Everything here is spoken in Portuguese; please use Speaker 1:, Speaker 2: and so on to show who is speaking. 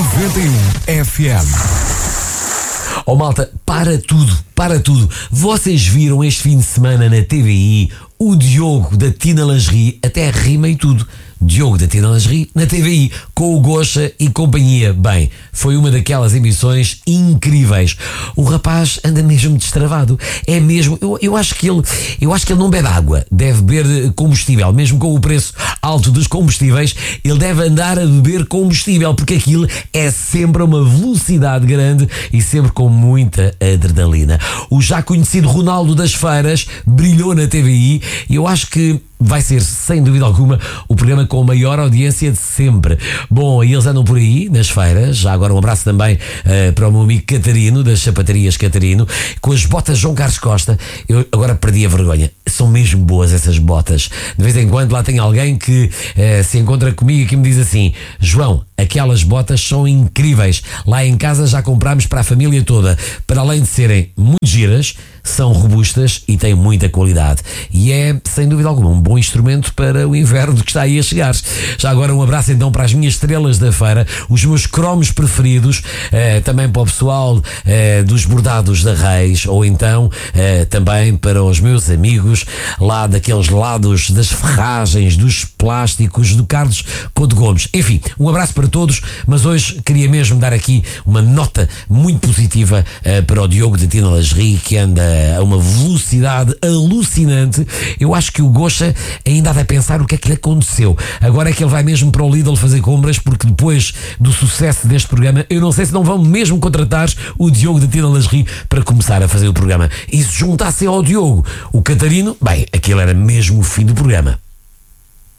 Speaker 1: 91 FM.
Speaker 2: Oh malta, para tudo. Vocês viram este fim de semana na TVI o Diogo da Tina Lingerie, até rima e tudo. Diogo da Tina Lingerie na TVI, com o Gocha e companhia. Bem, foi uma daquelas emissões incríveis. O rapaz anda mesmo destravado. É mesmo, eu acho que ele não bebe água, deve beber combustível. Mesmo com o preço alto dos combustíveis, ele deve andar a beber combustível, porque aquilo é sempre a uma velocidade grande e sempre com muita adrenalina. O já conhecido Ronaldo das Feiras brilhou na TVI e eu acho que vai ser, sem dúvida alguma, o programa com a maior audiência de sempre. Bom, e eles andam por aí, nas feiras. Já agora um abraço também para o meu amigo Catarino, das Sapatarias Catarino, com as botas João Carlos Costa. Eu agora perdi a vergonha. São mesmo boas essas botas. De vez em quando lá tem alguém que se encontra comigo e que me diz assim: João, aquelas botas são incríveis. Lá em casa já comprámos para a família toda. Para além de serem muito giras, são robustas e têm muita qualidade. E é, sem dúvida alguma, um bom instrumento para o inverno que está aí a chegar. Já agora um abraço então para as minhas estrelas da feira, os meus cromos preferidos, também para o pessoal dos bordados da Reis, ou então também para os meus amigos lá daqueles lados das ferragens, dos plásticos, do Carlos Couto Gomes. Enfim, um abraço para todos, mas hoje queria mesmo dar aqui uma nota muito positiva para o Diogo de Tina Lingerie, que anda a uma velocidade alucinante. Eu acho que o Gocha ainda há de pensar o que é que lhe aconteceu. Agora é que ele vai mesmo para o Lidl fazer compras, porque depois do sucesso deste programa, eu não sei se não vão mesmo contratar o Diogo de Tina Lingerie para começar a fazer o programa. E se juntassem ao Diogo o Catarino, bem, aquilo era mesmo o fim do programa.